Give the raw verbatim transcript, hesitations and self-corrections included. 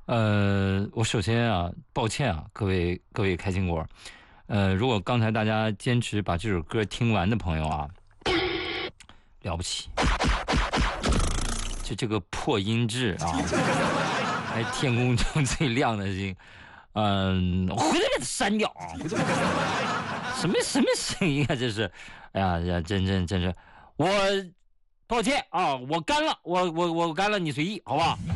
呃，我首先啊，抱歉啊，各位各位开心果，呃，如果刚才大家坚持把这首歌听完的朋友啊，了不起，就这个破音质啊，还天空中最亮的星，嗯、呃，回来给它删掉啊，回来什么什么声音啊，这是，哎呀呀，真真真是，我抱歉啊，我干了，我我我干了，你随意，好吧？